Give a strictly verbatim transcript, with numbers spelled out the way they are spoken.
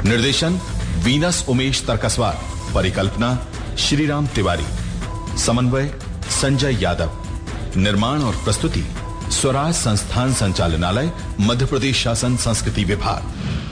निर्देशन वीनस उमेश तरकसवार। परिकल्पना श्रीराम तिवारी। समन्वय संजय यादव। निर्माण और प्रस्तुति स्वराज संस्थान संचालनालय, मध्य प्रदेश शासन संस्कृति विभाग।